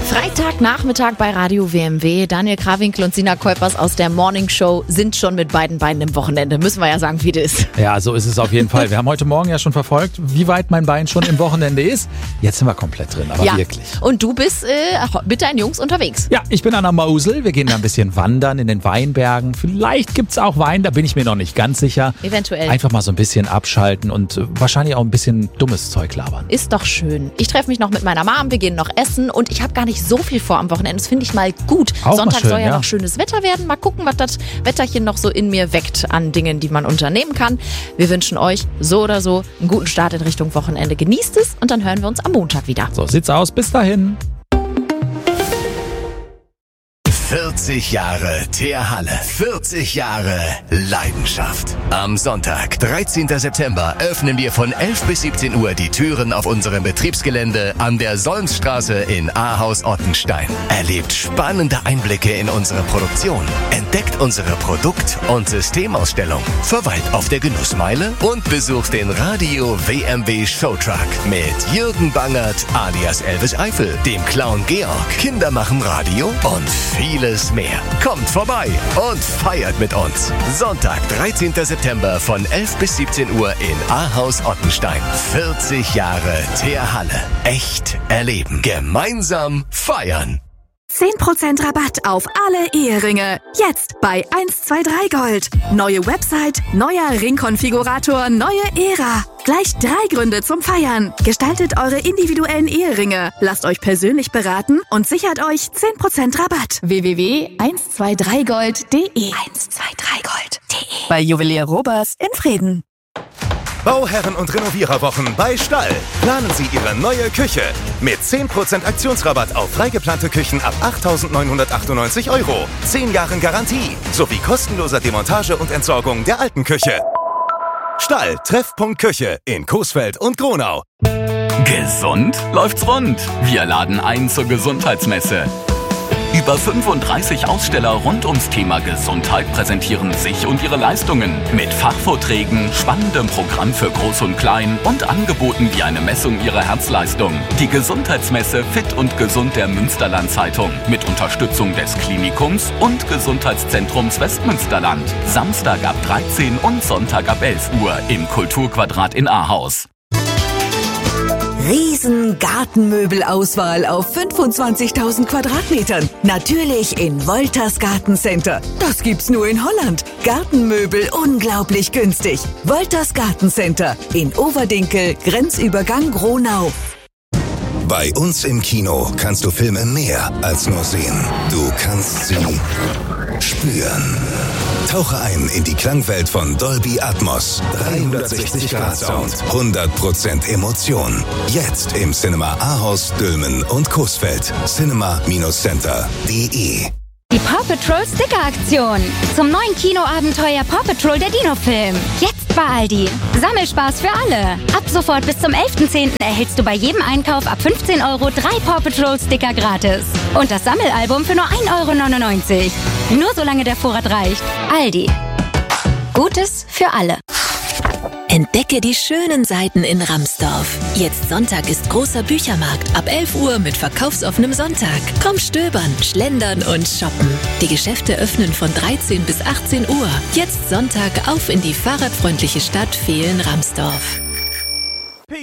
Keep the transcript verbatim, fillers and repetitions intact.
Freitagnachmittag bei Radio W M W. Daniel Krawinkel und Sina Kuipers aus der Morning Show sind schon mit beiden Beinen im Wochenende. Müssen wir ja sagen, wie das ist. Ja, so ist es auf jeden Fall. Wir haben heute Morgen ja schon verfolgt, wie weit mein Bein schon im Wochenende ist. Jetzt sind wir komplett drin, aber ja. wirklich. Und du bist äh, mit deinen Jungs unterwegs. Ja, ich bin an der Mosel. Wir gehen da ein bisschen wandern in den Weinbergen. Vielleicht gibt's auch Wein, da bin ich mir noch nicht ganz sicher. Eventuell. Einfach mal so ein bisschen abschalten und äh, wahrscheinlich auch ein bisschen dummes Zeug labern. Ist doch schön. Ich treffe mich noch mit meiner Mom, wir gehen noch essen und ich habe gar nicht so viel vor am Wochenende. Das finde ich mal gut. Auch Sonntag schön, soll ja, ja noch schönes Wetter werden. Mal gucken, was das Wetterchen noch so in mir weckt an Dingen, die man unternehmen kann. Wir wünschen euch so oder so einen guten Start in Richtung Wochenende. Genießt es und dann hören wir uns am Montag wieder. So sieht's aus. Bis dahin. vierzig Jahre Teerhalle. vierzig Jahre Leidenschaft. Am Sonntag, dreizehnten September, öffnen wir von elf bis siebzehn Uhr die Türen auf unserem Betriebsgelände an der Solmsstraße in Ahaus-Ottenstein. Erlebt spannende Einblicke in unsere Produktion. Entdeckt unsere Produkt- und Systemausstellung. Verweilt auf der Genussmeile und besucht den Radio W M W Showtruck mit Jürgen Bangert alias Elvis Eifel, dem Clown Georg, Kinder machen Radio und viel Vieles mehr. Kommt vorbei und feiert mit uns. Sonntag, dreizehnten September von elf bis siebzehn Uhr in Ahaus-Ottenstein. vierzig Jahre Teerhalle. Echt erleben. Gemeinsam feiern. zehn Prozent Rabatt auf alle Eheringe. Jetzt bei eins zwei drei Gold. Neue Website, neuer Ringkonfigurator, neue Ära. Gleich drei Gründe zum Feiern. Gestaltet eure individuellen Eheringe. Lasst euch persönlich beraten und sichert euch zehn Prozent Rabatt. w w w punkt eins zwei drei gold punkt de eins zwei drei gold punkt de Bei Juwelier Robers in Frieden. Bauherren und Renoviererwochen bei Stall. Planen Sie Ihre neue Küche. Mit zehn Prozent Aktionsrabatt auf freigeplante Küchen ab achttausendneunhundertachtundneunzig Euro. zehn Jahren Garantie. Sowie kostenloser Demontage und Entsorgung der alten Küche. Stall, Treffpunkt Küche in Coesfeld und Gronau. Gesund läuft's rund. Wir laden ein zur Gesundheitsmesse. Über fünfunddreißig Aussteller rund ums Thema Gesundheit präsentieren sich und ihre Leistungen mit Fachvorträgen, spannendem Programm für Groß und Klein und Angeboten wie eine Messung ihrer Herzleistung. Die Gesundheitsmesse Fit und Gesund der Münsterland-Zeitung mit Unterstützung des Klinikums und Gesundheitszentrums Westmünsterland. Samstag ab dreizehn und Sonntag ab elf Uhr im Kulturquadrat in Ahaus. Riesen Gartenmöbelauswahl auf fünfundzwanzigtausend Quadratmetern. Natürlich in Wolters Gartencenter. Das gibt's nur in Holland. Gartenmöbel unglaublich günstig. Wolters Gartencenter in Overdinkel, Grenzübergang Gronau. Bei uns im Kino kannst du Filme mehr als nur sehen. Du kannst sie spüren. Tauche ein in die Klangwelt von Dolby Atmos. dreihundertsechzig Grad Sound. hundert Prozent Emotion. Jetzt im Cinema Ahaus, Dülmen und Coesfeld. cinema Center punkt de. Die Paw Patrol Sticker-Aktion. Zum neuen Kinoabenteuer Paw Patrol der Dino-Film. Jetzt bei Aldi. Sammelspaß für alle. Ab sofort bis zum elften zehnten erhältst du bei jedem Einkauf ab fünfzehn Euro drei Paw Patrol Sticker gratis. Und das Sammelalbum für nur ein Euro neunundneunzig. Nur solange der Vorrat reicht. Aldi. Gutes für alle. Entdecke die schönen Seiten in Ramsdorf. Jetzt Sonntag ist großer Büchermarkt ab elf Uhr mit verkaufsoffenem Sonntag. Komm stöbern, schlendern und shoppen. Die Geschäfte öffnen von dreizehn bis achtzehn Uhr. Jetzt Sonntag auf in die fahrradfreundliche Stadt Vehlen-Ramsdorf.